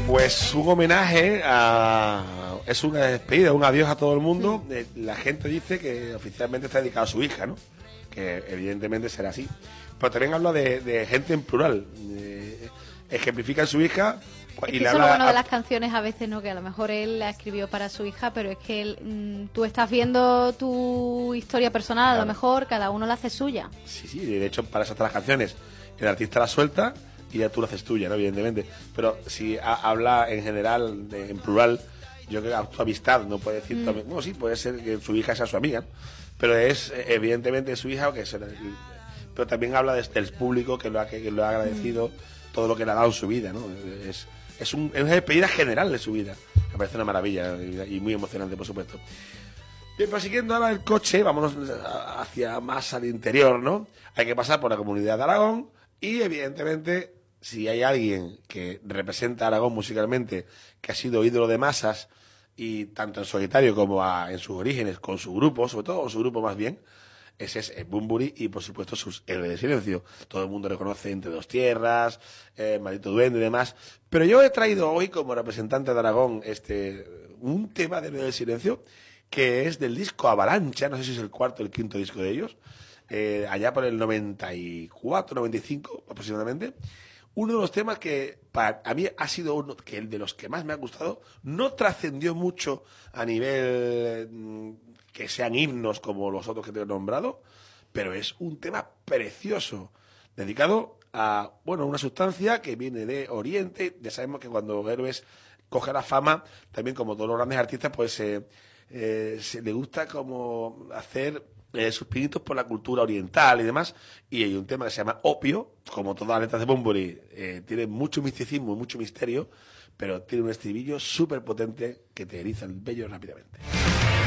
Pues un homenaje es una despedida, un adiós a todo el mundo. La gente dice que oficialmente está dedicado a su hija, ¿no? Que evidentemente será así. Pero también habla de gente en plural. Ejemplifica a su hija. Es que eso es lo bueno de las canciones a veces, ¿no? Que a lo mejor él la escribió para su hija, pero es que tú estás viendo tu historia personal, claro. A lo mejor cada uno la hace suya. Sí, de hecho para eso están las canciones. El artista la suelta y ya tú la haces tuya, ¿no? Evidentemente. Pero si habla en general, en plural, yo creo que tu amistad no puede decir también. No, sí, puede ser que su hija sea su amiga, ¿no? Pero es evidentemente su hija, pero también habla del público que lo ha agradecido todo lo que le ha dado en su vida, ¿no? Es una despedida general de su vida. Me parece una maravilla y muy emocionante, por supuesto. Bien, pues siguiendo ahora el coche, vámonos hacia más al interior, ¿no? Hay que pasar por la comunidad de Aragón y, evidentemente, si hay alguien que representa a Aragón musicalmente, que ha sido ídolo de masas, y tanto en solitario como en sus orígenes, con su grupo, sobre todo con su grupo más bien, ese es Bunbury y, por supuesto, sus Héroes de Silencio. Todo el mundo reconoce Entre dos tierras, Maldito Duende y demás. Pero yo he traído hoy, como representante de Aragón, un tema de Héroes de Silencio que es del disco Avalancha, no sé si es el cuarto o el quinto disco de ellos, allá por el 94, 95 aproximadamente. Uno de los temas que a mí ha sido uno de los que más me ha gustado. No trascendió mucho a nivel que sean himnos como los otros que te he nombrado, pero es un tema precioso, dedicado a una sustancia que viene de Oriente. Ya sabemos que cuando Héroes coge la fama, también como todos los grandes artistas, pues se le gusta como hacer sus pinitos por la cultura oriental y demás, y hay un tema que se llama Opio, como todas las letras de Bunbury, tiene mucho misticismo y mucho misterio, pero tiene un estribillo súper potente que te eriza el vello rápidamente.